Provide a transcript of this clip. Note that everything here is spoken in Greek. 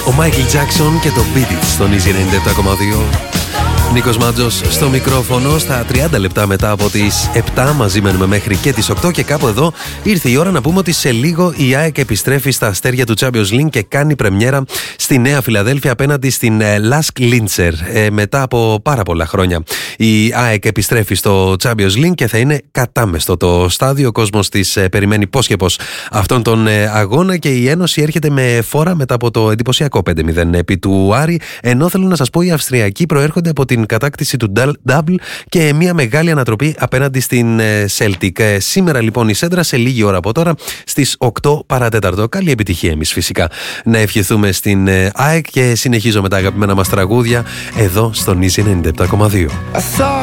Ο Μάικλ Τζάκσον και το Beat It στον Easy 97,2. Νίκος Μάτζος στο μικρόφωνο. Στα 30 λεπτά μετά από τις 7 μαζί μένουμε μέχρι και τις 8 και κάπου εδώ ήρθε η ώρα να πούμε ότι σε λίγο η ΑΕΚ επιστρέφει στα αστέρια του Champions League και κάνει πρεμιέρα στη Νέα Φιλαδέλφια απέναντι στην Lask Linzer μετά από πάρα πολλά χρόνια. Η ΑΕΚ επιστρέφει στο Champions League και θα είναι κατάμεστο το στάδιο. Ο κόσμος της περιμένει πώς και πώς αυτόν τον αγώνα και η Ένωση έρχεται με φόρα μετά από το εντυπωσιακό 5-0 επί του Άρη, ενώ θέλω να σας πω οι Αυστριακοί προέρχονται από την κατάκτηση του double και μια μεγάλη ανατροπή απέναντι στην Celtic. Σήμερα λοιπόν η Σέντρα σε λίγη ώρα από τώρα στις 8 παρατέταρτο. Καλή επιτυχία εμείς φυσικά να ευχηθούμε στην ΑΕΚ και συνεχίζω με τα αγαπημένα μας τραγούδια εδώ στον Easy 97,2.